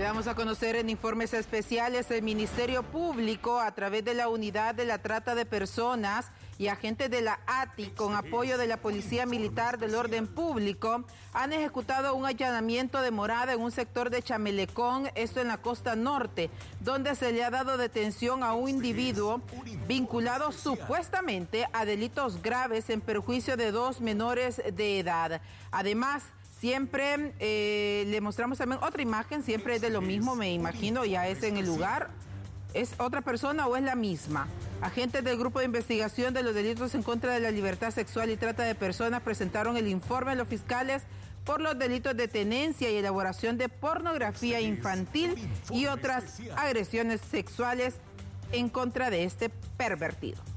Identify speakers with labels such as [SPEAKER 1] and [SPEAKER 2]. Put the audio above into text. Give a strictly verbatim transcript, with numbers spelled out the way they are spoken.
[SPEAKER 1] damos a conocer en informes especiales el Ministerio Público, a través de la Unidad de la Trata de Personas y agentes de la A T I, con apoyo de la Policía Militar del Orden Público, han ejecutado un allanamiento de morada en un sector de Chamelecón, esto en la costa norte, donde se le ha dado detención a un individuo vinculado supuestamente a delitos graves en perjuicio de dos menores de edad. Además, siempre eh, le mostramos también otra imagen, siempre es de lo mismo, me imagino, ya es en el lugar. ¿Es otra persona o es la misma? Agentes del Grupo de Investigación de los Delitos en contra de la Libertad Sexual y Trata de Personas presentaron el informe a los fiscales por los delitos de tenencia y elaboración de pornografía infantil y otras agresiones sexuales en contra de este pervertido.